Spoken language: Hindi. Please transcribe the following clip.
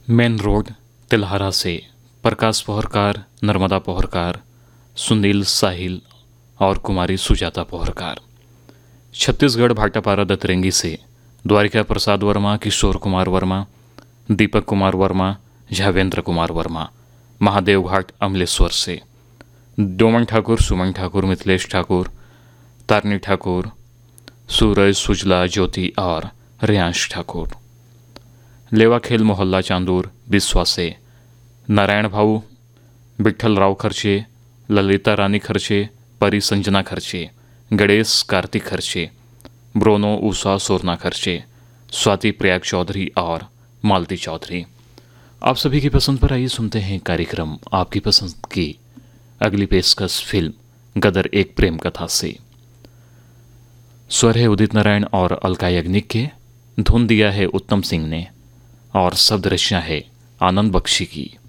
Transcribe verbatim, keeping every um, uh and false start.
मेन रोड तिलहारा से प्रकाश पोहरकार, नर्मदा पोहरकार, सुनील साहिल और कुमारी सुजाता पोहरकार। छत्तीसगढ़ भाटापारा दतरेंगी से द्वारिका प्रसाद वर्मा, किशोर कुमार वर्मा, दीपक कुमार वर्मा, झावेंद्र कुमार वर्मा। महादेव घाट अमलेश्वर से डोमन ठाकुर, सुमन ठाकुर, मिथिलेश ठाकुर, तारनी ठाकुर, सूरज, सुजला, ज्योति और रियांश ठाकुर। लेवा खेल मोहल्ला चांदूर बिस्वा से नारायण भाऊ, विठ्ठल राव खर्चे, ललिता रानी खर्चे, परी संजना खर्चे, गणेश कार्तिक खर्चे, ब्रोनो ऊषा सोरना खर्चे, स्वाति प्रयाग चौधरी और मालती चौधरी। आप सभी की पसंद पर आइए सुनते हैं कार्यक्रम आपकी पसंद की अगली पेशकश फिल्म गदर एक प्रेम कथा से। स्वर है उदित नारायण और अलका याग्निक के, धुन दिया है उत्तम सिंह ने और शब्द रचना है आनंद बख्शी की।